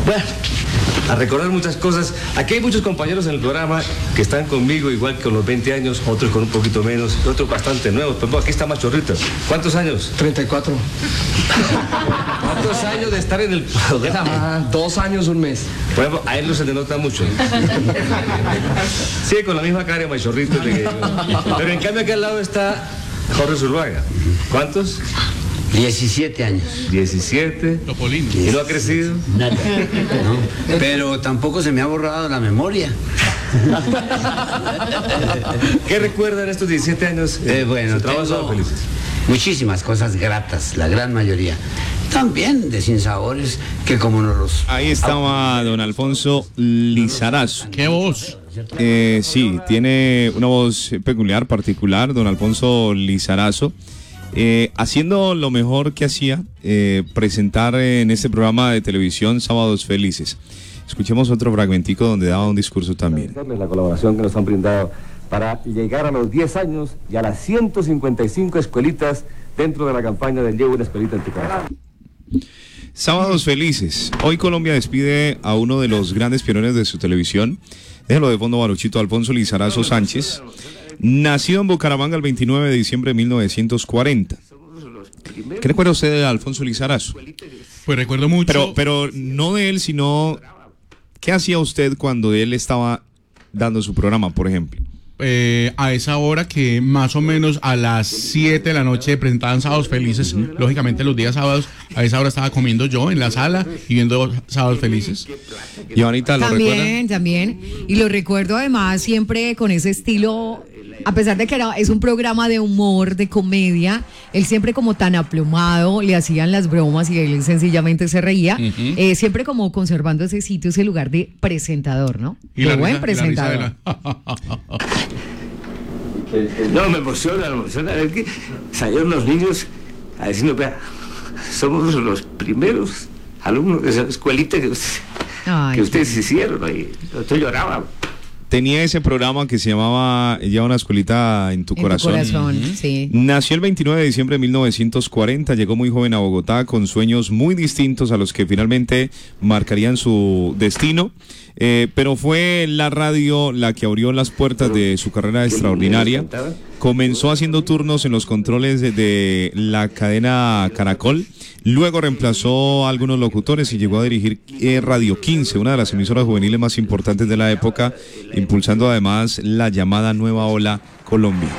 Bueno, a recordar muchas cosas. Aquí hay muchos compañeros en el programa que están conmigo igual que con los 20 años, otros con un poquito menos, otros bastante nuevos. Por ejemplo, aquí está Machorrito. ¿Cuántos años? 34. ¿Cuántos años de estar en el programa? 2 años, 1 mes. Por ejemplo, a él no se le nota mucho. Sí, con la misma cara de Machorrito. Pero en cambio aquí al lado está Jorge Zuluaga. ¿Cuántos? 17 años. 17. ¿Y no ha crecido? Nada. No. Pero tampoco se me ha borrado la memoria. ¿Qué recuerdan estos 17 años? Bueno, tengo muchísimas cosas gratas, la gran mayoría. También de sinsabores que como nos los... Ahí estaba don Alfonso Lizarazo. ¿Qué voz? Sí, tiene una voz peculiar, particular, don Alfonso Lizarazo. Haciendo lo mejor que hacía, presentar en este programa de televisión Sábados Felices. Escuchemos otro fragmentico donde daba un discurso también. La colaboración que nos han brindado para llegar a los 10 años y a las 155 escuelitas dentro de la campaña de Llevo una escuelita en tu casa. Sábados Felices. Hoy Colombia despide a uno de los grandes pioneros de su televisión. Déjelo de fondo, Baruchito. Alfonso Lizarazo Sánchez. Nacido en Bucaramanga el 29 de diciembre de 1940. ¿Qué recuerda usted de Alfonso Lizarazo? Pues recuerdo mucho. Pero no de él, sino... ¿Qué hacía usted cuando él estaba dando su programa, por ejemplo? A esa hora que más o menos a las 7 de la noche presentaban Sábados Felices, lógicamente los días sábados, a esa hora estaba comiendo yo en la sala y viendo Sábados Felices. ¿Y ahorita lo recuerdan? También, y lo recuerdo además siempre con ese estilo, a pesar de que es un programa de humor, de comedia, él siempre como tan aplomado, le hacían las bromas y él sencillamente se reía, siempre como conservando ese sitio, ese lugar de presentador, ¿no? Y Qué buen presentador. No, me emociona. Es que salieron los niños a decirnos, vea, somos los primeros alumnos de esa escuelita que ustedes hicieron. Y yo lloraba. Tenía ese programa que se llamaba Lleva una escuelita en tu corazón. Sí. Nació el 29 de diciembre de 1940, llegó muy joven a Bogotá con sueños muy distintos a los que finalmente marcarían su destino, pero fue la radio la que abrió las puertas de su carrera extraordinaria. Comenzó haciendo turnos en los controles de la cadena Caracol, luego reemplazó a algunos locutores y llegó a dirigir Radio 15, una de las emisoras juveniles más importantes de la época, impulsando además la llamada Nueva Ola Colombia.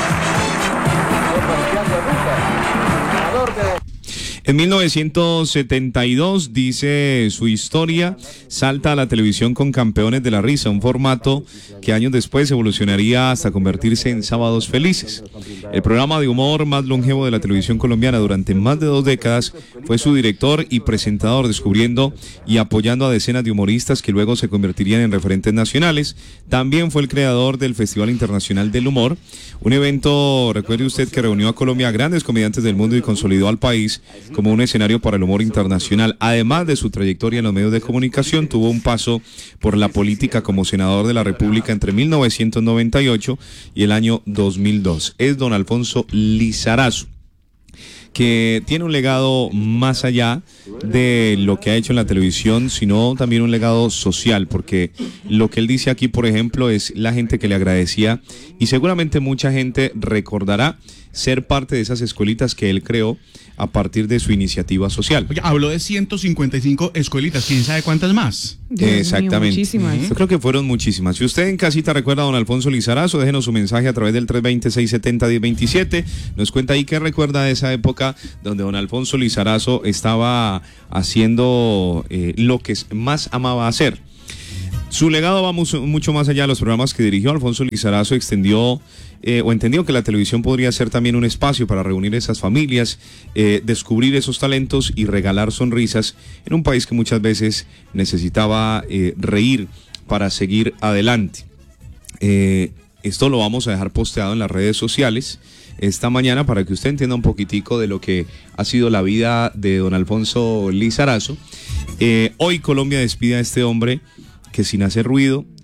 En 1972, dice su historia, salta a la televisión con Campeones de la Risa, un formato que años después evolucionaría hasta convertirse en Sábados Felices. El programa de humor más longevo de la televisión colombiana durante más de 2 décadas, fue su director y presentador, descubriendo y apoyando a decenas de humoristas que luego se convertirían en referentes nacionales. También fue el creador del Festival Internacional del Humor, un evento, recuerde usted, que reunió a Colombia a grandes comediantes del mundo y consolidó al país como un escenario para el humor internacional. Además de su trayectoria en los medios de comunicación, tuvo un paso por la política como senador de la República entre 1998 y el año 2002. Es don Alfonso Lizarazo, que tiene un legado más allá de lo que ha hecho en la televisión, sino también un legado social, porque lo que él dice aquí, por ejemplo, es la gente que le agradecía, y seguramente mucha gente recordará ser parte de esas escuelitas que él creó a partir de su iniciativa social. Oye, habló de 155 escuelitas, ¿quién sabe cuántas más? Exactamente. Muchísimas. Yo creo que fueron muchísimas. Si usted en casita recuerda a don Alfonso Lizarazo, déjenos su mensaje a través del 320-670-1027. Nos cuenta ahí qué recuerda de esa época donde don Alfonso Lizarazo estaba haciendo lo que más amaba hacer. Su legado va mucho más allá de los programas que dirigió. Alfonso Lizarazo extendió o entendió que la televisión podría ser también un espacio para reunir esas familias, descubrir esos talentos y regalar sonrisas en un país que muchas veces necesitaba reír para seguir adelante. Esto lo vamos a dejar posteado en las redes sociales esta mañana para que usted entienda un poquitico de lo que ha sido la vida de don Alfonso Lizarazo. Hoy Colombia despide a este hombre que sin hacer ruido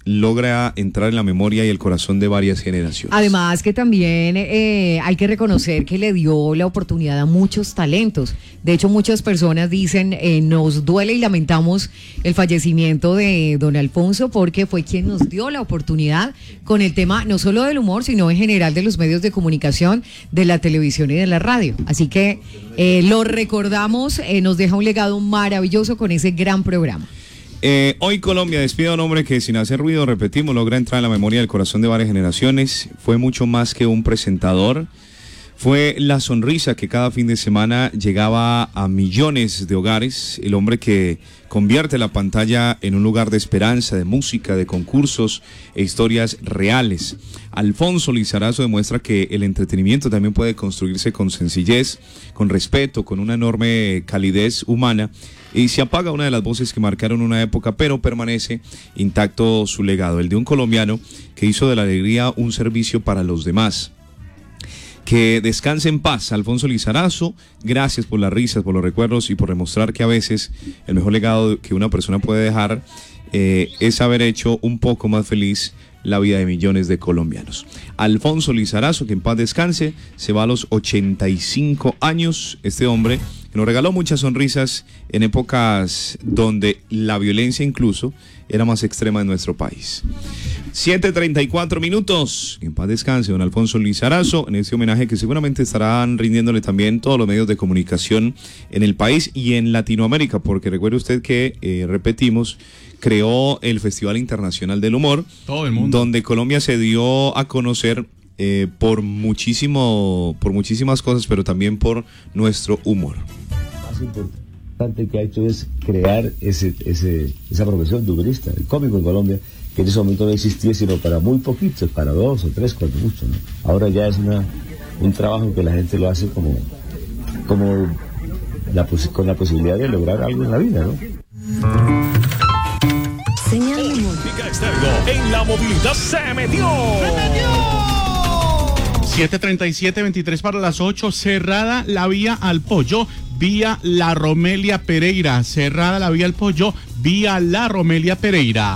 logra entrar en la memoria y el corazón de varias generaciones. Además que también hay que reconocer que le dio la oportunidad a muchos talentos. De hecho, muchas personas dicen, nos duele y lamentamos el fallecimiento de don Alfonso porque fue quien nos dio la oportunidad con el tema no solo del humor, sino en general de los medios de comunicación, de la televisión y de la radio. Así que lo recordamos, nos deja un legado maravilloso con ese gran programa. Hoy Colombia despide a un hombre que sin hacer ruido, repetimos, logra entrar en la memoria del corazón de varias generaciones. Fue mucho más que un presentador. Fue la sonrisa que cada fin de semana llegaba a millones de hogares. El hombre que convierte la pantalla en un lugar de esperanza, de música, de concursos e historias reales. Alfonso Lizarazo demuestra que el entretenimiento también puede construirse con sencillez, con respeto, con una enorme calidez humana. Y se apaga una de las voces que marcaron una época, pero permanece intacto su legado, el de un colombiano que hizo de la alegría un servicio para los demás. Que descanse en paz, Alfonso Lizarazo. Gracias por las risas, por los recuerdos y por demostrar que a veces el mejor legado que una persona puede dejar es haber hecho un poco más feliz la vida de millones de colombianos. Alfonso Lizarazo, que en paz descanse, se va a los 85 años. Este hombre que nos regaló muchas sonrisas en épocas donde la violencia incluso era más extrema en nuestro país. 7:34 minutos. En paz descanse don Alfonso Lizarazo, en este homenaje que seguramente estarán rindiéndole también todos los medios de comunicación en el país y en Latinoamérica, porque recuerde usted que, repetimos, creó el Festival Internacional del Humor, todo el mundo, donde Colombia se dio a conocer por muchísimas cosas, pero también por nuestro humor. Más importante que ha hecho es crear esa profesión de humorista, el cómico en Colombia, que en ese momento no existía sino para muy poquitos, para 2 o 3, cuando mucho, ¿no? Ahora ya es un trabajo que la gente lo hace con la posibilidad de lograr algo en la vida, ¿no? Óptica Externo, en la movilidad se metió. 7:37, 23 para las 8, cerrada la vía al Pollo, vía La Romelia Pereira, cerrada la vía al Pollo, vía La Romelia Pereira.